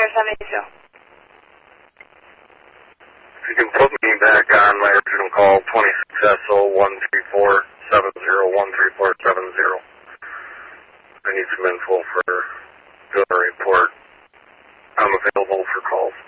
780. If you can put me back on my original call, 26SO134701340. I need some info for doing a report. I'm available for calls.